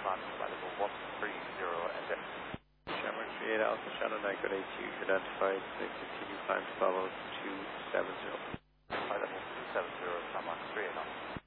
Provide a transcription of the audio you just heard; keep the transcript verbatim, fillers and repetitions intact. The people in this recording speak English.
on flight level one three zero and X. Shamrock three eight Alpha, Shadow nine good eight two, identified, continue climb to follow two seven zero. Flight level two seven zero, Shamrock three eight Alpha.